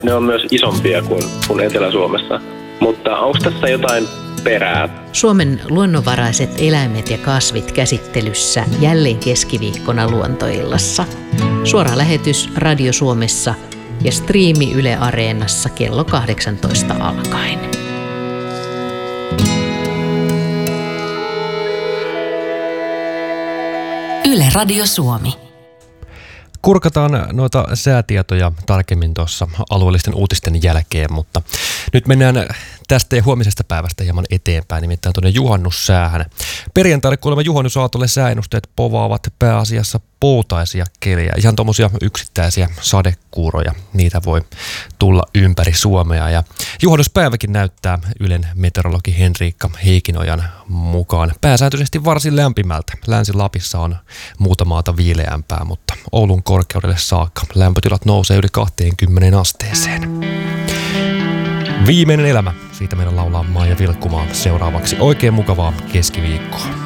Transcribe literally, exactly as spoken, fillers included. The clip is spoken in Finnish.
Ne on myös isompia kuin, kuin Etelä-Suomessa, mutta onko tässä jotain perää? Suomen luonnonvaraiset eläimet ja kasvit käsittelyssä jälleen keskiviikkona Luontoillassa. Suora lähetys Radio Suomessa ja striimi Yle Areenassa kello kahdeksantoista alkaen. Yle Radio Suomi. Kurkataan noita säätietoja tarkemmin tuossa alueellisten uutisten jälkeen, mutta nyt mennään tästä ja huomisesta päivästä hieman eteenpäin, nimittäin tuonne juhannussäähän. Perjantaille kuulemma juhannusaatolle sääennusteet povaavat pääasiassa poutaisia kelejä, ihan tuommoisia yksittäisiä sadekuuroja, niitä voi tulla ympäri Suomea. Ja juhannuspäiväkin näyttää Ylen meteorologi Henriikka Heikinojan mukaan pääsääntöisesti varsin lämpimältä. Länsi-Lapissa on muuta maata viileämpää, mutta Oulun korkeudelle saakka lämpötilat nousee yli kaksikymmentä asteeseen. Viimeinen elämä. Siitä meidän laulaa Maija Vilkkumaa seuraavaksi. Oikein mukavaa keskiviikkoa.